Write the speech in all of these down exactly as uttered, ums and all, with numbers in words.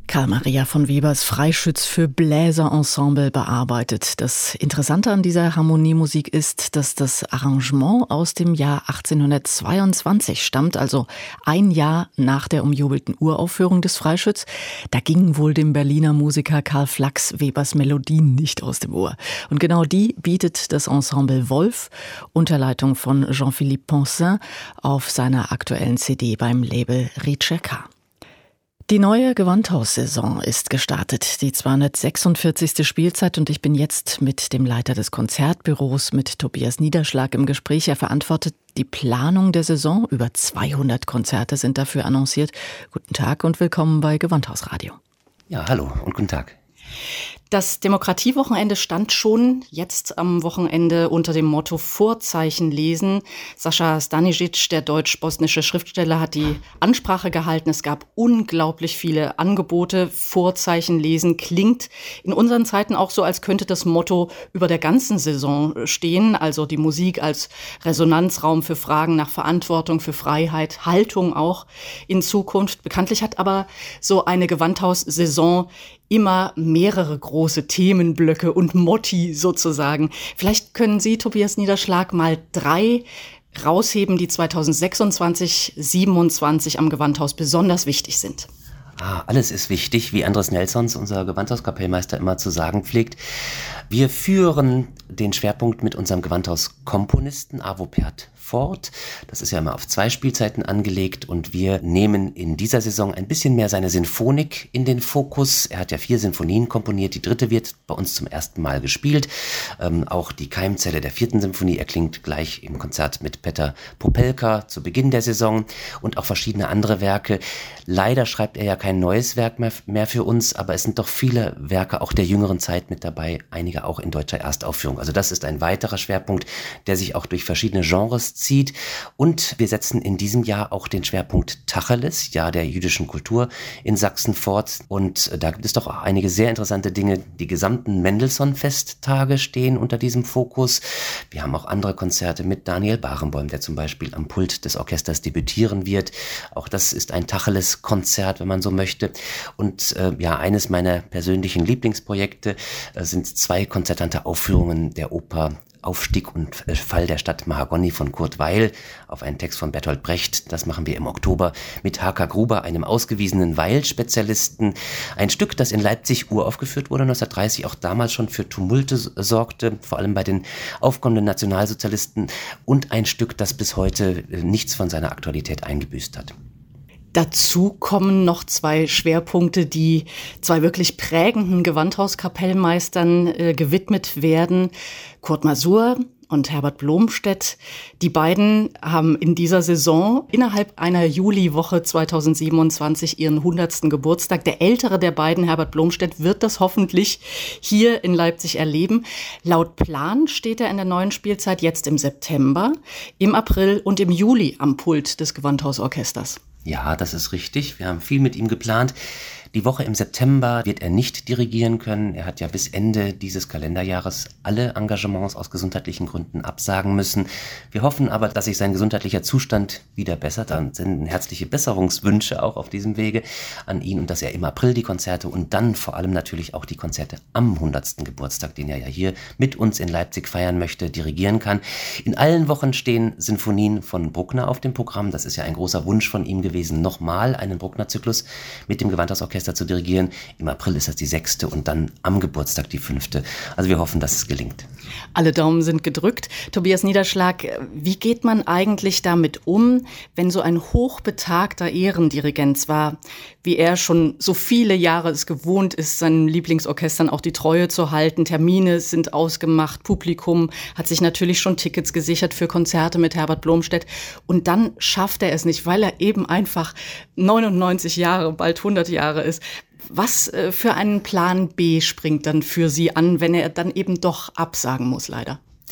Karl Maria von Webers Freischütz für Bläserensemble bearbeitet. Das Interessante an dieser Harmoniemusik ist, dass das Arrangement aus dem Jahr achtzehnhundertzweiundzwanzig stammt, also ein Jahr nach der umjubelten Uraufführung des Freischütz. Da gingen wohl dem Berliner Musiker Karl Flachs Webers Melodien nicht aus dem Ohr. Und genau die bietet das Ensemble Wolf unter Leitung von Jean-Philippe Poncin auf seiner aktuellen C D beim Label Ricercar. Die neue Gewandhaussaison ist gestartet, die zweihundertsechsundvierzigste Spielzeit, und ich bin jetzt mit dem Leiter des Konzertbüros, mit Tobias Niederschlag, im Gespräch. Er verantwortet die Planung der Saison. Über zweihundert Konzerte sind dafür annonciert. Guten Tag und willkommen bei Gewandhausradio. Ja, hallo und guten Tag. Das Demokratiewochenende stand schon jetzt am Wochenende unter dem Motto Vorzeichen lesen. Sascha Stanisic, der deutsch-bosnische Schriftsteller, hat die Ansprache gehalten. Es gab unglaublich viele Angebote. Vorzeichen lesen klingt in unseren Zeiten auch so, als könnte das Motto über der ganzen Saison stehen. Also die Musik als Resonanzraum für Fragen nach Verantwortung, für Freiheit, Haltung auch in Zukunft. Bekanntlich hat aber so eine Gewandhaussaison immer mehrere große Themenblöcke und Motti sozusagen. Vielleicht können Sie, Tobias Niederschlag, mal drei rausheben, die zweitausendsechsundzwanzig, siebenundzwanzig am Gewandhaus besonders wichtig sind. Ah, alles ist wichtig, wie Andres Nelsons, unser Gewandhauskapellmeister, immer zu sagen pflegt. Wir führen den Schwerpunkt mit unserem Gewandhauskomponisten Arvo Pärt fort. Das ist ja immer auf zwei Spielzeiten angelegt und wir nehmen in dieser Saison ein bisschen mehr seine Sinfonik in den Fokus. Er hat ja vier Sinfonien komponiert, die dritte wird bei uns zum ersten Mal gespielt. Ähm, auch die Keimzelle der vierten Sinfonie erklingt gleich im Konzert mit Petr Popelka zu Beginn der Saison und auch verschiedene andere Werke. Leider schreibt er ja kein neues Werk mehr, mehr für uns, aber es sind doch viele Werke auch der jüngeren Zeit mit dabei, einige auch in deutscher Erstaufführung. Also das ist ein weiterer Schwerpunkt, der sich auch durch verschiedene Genres zieht. Und wir setzen in diesem Jahr auch den Schwerpunkt Tacheles, Jahr der jüdischen Kultur in Sachsen fort. Und da gibt es doch auch einige sehr interessante Dinge. Die gesamten Mendelssohn-Festtage stehen unter diesem Fokus. Wir haben auch andere Konzerte mit Daniel Barenboim, der zum Beispiel am Pult des Orchesters debütieren wird. Auch das ist ein Tacheles-Konzert, wenn man so möchte. Und äh, ja, eines meiner persönlichen Lieblingsprojekte äh, sind zwei konzertante Aufführungen der Oper Aufstieg und Fall der Stadt Mahagoni von Kurt Weill auf einen Text von Bertolt Brecht. Das machen wir im Oktober mit H K Gruber, einem ausgewiesenen Weill-Spezialisten. Ein Stück, das in Leipzig uraufgeführt wurde neunzehnhundertdreißig, auch damals schon für Tumulte sorgte, vor allem bei den aufkommenden Nationalsozialisten, und ein Stück, das bis heute nichts von seiner Aktualität eingebüßt hat. Dazu kommen noch zwei Schwerpunkte, die zwei wirklich prägenden Gewandhauskapellmeistern äh, gewidmet werden. Kurt Masur und Herbert Blomstedt. Die beiden haben in dieser Saison innerhalb einer Juliwoche zweitausendsiebenundzwanzig ihren hundertsten Geburtstag. Der ältere der beiden, Herbert Blomstedt, wird das hoffentlich hier in Leipzig erleben. Laut Plan steht er in der neuen Spielzeit jetzt im September, im April und im Juli am Pult des Gewandhausorchesters. Ja, das ist richtig. Wir haben viel mit ihm geplant. Die Woche im September wird er nicht dirigieren können. Er hat ja bis Ende dieses Kalenderjahres alle Engagements aus gesundheitlichen Gründen absagen müssen. Wir hoffen aber, dass sich sein gesundheitlicher Zustand wieder bessert. Dann senden herzliche Besserungswünsche auch auf diesem Wege an ihn und dass er im April die Konzerte und dann vor allem natürlich auch die Konzerte am hundertsten Geburtstag, den er ja hier mit uns in Leipzig feiern möchte, dirigieren kann. In allen Wochen stehen Sinfonien von Bruckner auf dem Programm. Das ist ja ein großer Wunsch von ihm gewesen, nochmal einen Bruckner-Zyklus mit dem Gewandhausorchester zu dirigieren. Im April ist das die sechste und dann am Geburtstag die fünfte. Also wir hoffen, dass es gelingt. Alle Daumen sind gedrückt. Tobias Niederschlag, wie geht man eigentlich damit um, wenn so ein hochbetagter Ehrendirigent, zwar wie er schon so viele Jahre es gewohnt ist, seinen Lieblingsorchestern auch die Treue zu halten, Termine sind ausgemacht, Publikum hat sich natürlich schon Tickets gesichert für Konzerte mit Herbert Blomstedt, und dann schafft er es nicht, weil er eben einfach neunundneunzig Jahre, bald hundert Jahre ist. Was für einen Plan B springt dann für Sie an, wenn er dann eben doch absagen muss, leider?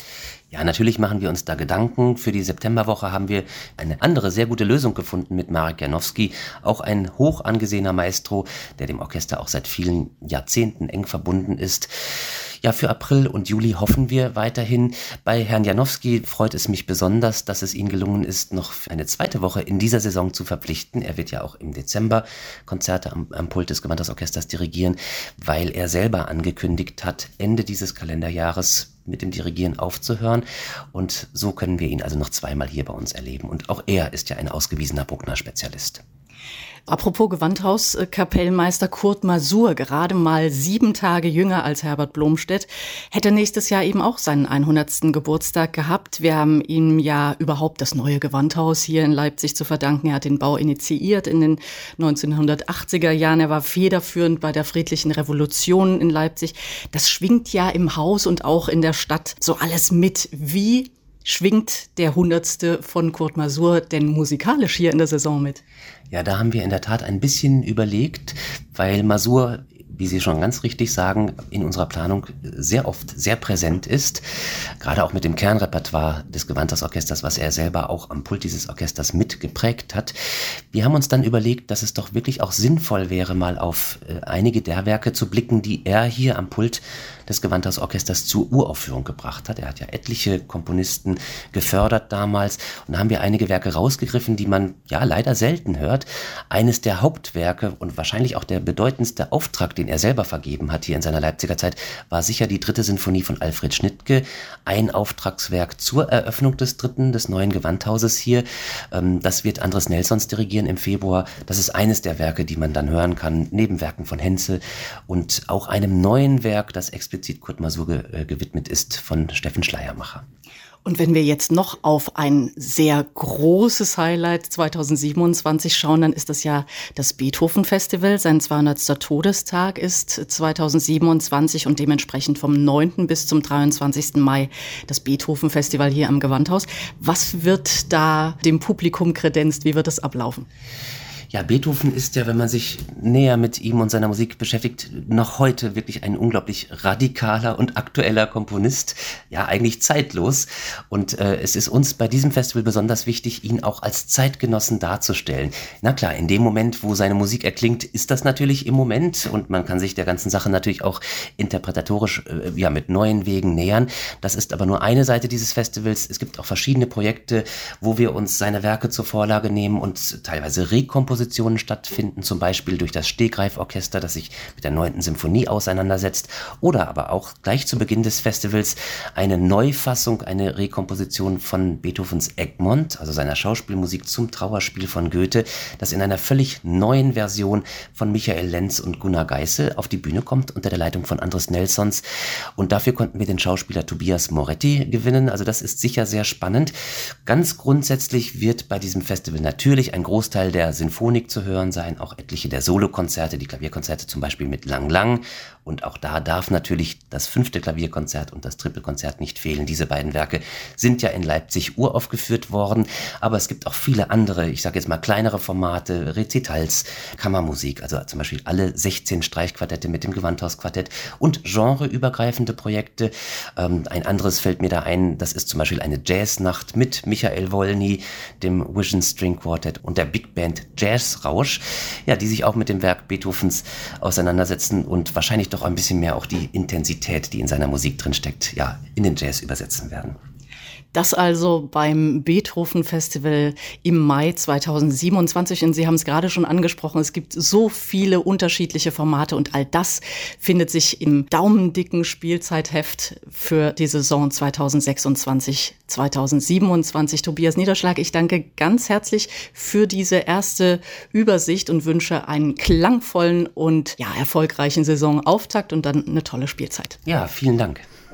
Ja, natürlich machen wir uns da Gedanken. Für die Septemberwoche haben wir eine andere sehr gute Lösung gefunden mit Marek Janowski, auch ein hoch angesehener Maestro, der dem Orchester auch seit vielen Jahrzehnten eng verbunden ist. Ja, für April und Juli hoffen wir weiterhin. Bei Herrn Janowski freut es mich besonders, dass es Ihnen gelungen ist, noch für eine zweite Woche in dieser Saison zu verpflichten. Er wird ja auch im Dezember Konzerte am, am Pult des Gewandhausorchesters dirigieren, weil er selber angekündigt hat, Ende dieses Kalenderjahres mit dem Dirigieren aufzuhören. Und so können wir ihn also noch zweimal hier bei uns erleben. Und auch er ist ja ein ausgewiesener Bruckner-Spezialist. Apropos Gewandhaus, Kapellmeister Kurt Masur, gerade mal sieben Tage jünger als Herbert Blomstedt, hätte nächstes Jahr eben auch seinen hundertsten Geburtstag gehabt. Wir haben ihm ja überhaupt das neue Gewandhaus hier in Leipzig zu verdanken. Er hat den Bau initiiert in den neunzehnhundertachtziger Jahren. Er war federführend bei der Friedlichen Revolution in Leipzig. Das schwingt ja im Haus und auch in der Stadt so alles mit. Wie schwingt der hundertste von Kurt Masur denn musikalisch hier in der Saison mit? Ja, da haben wir in der Tat ein bisschen überlegt, weil Masur, wie Sie schon ganz richtig sagen, in unserer Planung sehr oft sehr präsent ist. Gerade auch mit dem Kernrepertoire des Gewandhausorchesters, was er selber auch am Pult dieses Orchesters mitgeprägt hat. Wir haben uns dann überlegt, dass es doch wirklich auch sinnvoll wäre, mal auf äh, einige der Werke zu blicken, die er hier am Pult des Gewandhausorchesters zur Uraufführung gebracht hat. Er hat ja etliche Komponisten gefördert damals. Und da haben wir einige Werke rausgegriffen, die man ja leider selten hört. Eines der Hauptwerke und wahrscheinlich auch der bedeutendste Auftrag, den er selber vergeben hat hier in seiner Leipziger Zeit, war sicher die dritte Sinfonie von Alfred Schnittke. Ein Auftragswerk zur Eröffnung des dritten, des neuen Gewandhauses hier. Das wird Andres Nelsons dirigieren im Februar. Das ist eines der Werke, die man dann hören kann, neben Werken von Henze und auch einem neuen Werk, das explizit Kurt Masur ge- äh, gewidmet ist, von Steffen Schleiermacher. Und wenn wir jetzt noch auf ein sehr großes Highlight zweitausendsiebenundzwanzig schauen, dann ist das ja das Beethoven-Festival. Sein zweihundertster Todestag ist zweitausendsiebenundzwanzig und dementsprechend vom neunten bis zum dreiundzwanzigsten Mai das Beethoven-Festival hier am Gewandhaus. Was wird da dem Publikum kredenzt? Wie wird das ablaufen? Ja, Beethoven ist ja, wenn man sich näher mit ihm und seiner Musik beschäftigt, noch heute wirklich ein unglaublich radikaler und aktueller Komponist. Ja, eigentlich zeitlos. Und äh, es ist uns bei diesem Festival besonders wichtig, ihn auch als Zeitgenossen darzustellen. Na klar, in dem Moment, wo seine Musik erklingt, ist das natürlich im Moment. Und man kann sich der ganzen Sache natürlich auch interpretatorisch äh, ja, mit neuen Wegen nähern. Das ist aber nur eine Seite dieses Festivals. Es gibt auch verschiedene Projekte, wo wir uns seine Werke zur Vorlage nehmen und teilweise rekompositionen stattfinden, zum Beispiel durch das Stegreiforchester, das sich mit der neunten Symphonie auseinandersetzt, oder aber auch gleich zu Beginn des Festivals eine Neufassung, eine Rekomposition von Beethovens Egmont, also seiner Schauspielmusik zum Trauerspiel von Goethe, das in einer völlig neuen Version von Michael Lenz und Gunnar Geisse auf die Bühne kommt, unter der Leitung von Andres Nelsons. Und dafür konnten wir den Schauspieler Tobias Moretti gewinnen. Also das ist sicher sehr spannend. Ganz grundsätzlich wird bei diesem Festival natürlich ein Großteil der Sinfonik zu hören sein, auch etliche der Solokonzerte, die Klavierkonzerte zum Beispiel mit Lang Lang. Und auch da darf natürlich das fünfte Klavierkonzert und das Trippelkonzert nicht fehlen. Diese beiden Werke sind ja in Leipzig uraufgeführt worden, aber es gibt auch viele andere, ich sage jetzt mal kleinere Formate, Rezitals, Kammermusik, also zum Beispiel alle sechzehn Streichquartette mit dem Gewandhausquartett und genreübergreifende Projekte. Ähm, ein anderes fällt mir da ein, das ist zum Beispiel eine Jazznacht mit Michael Wolny, dem Vision String Quartet und der Big Band Jazzrausch, ja, die sich auch mit dem Werk Beethovens auseinandersetzen und wahrscheinlich doch ein bisschen mehr auch die Intensität, die in seiner Musik drin steckt, ja, in den Jazz übersetzen werden. Das also beim Beethoven-Festival im Mai zweitausendsiebenundzwanzig. Und Sie haben es gerade schon angesprochen, es gibt so viele unterschiedliche Formate und all das findet sich im daumendicken Spielzeitheft für die Saison zweitausendsechsundzwanzig zweitausendsiebenundzwanzig. Tobias Niederschlag, ich danke ganz herzlich für diese erste Übersicht und wünsche einen klangvollen und ja, erfolgreichen Saisonauftakt und dann eine tolle Spielzeit. Ja, vielen Dank.